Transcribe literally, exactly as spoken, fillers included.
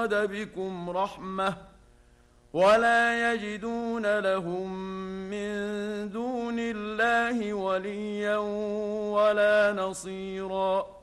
أراد بكم رحمة ولا يجدون لهم من دون الله وليا ولا نصيرا.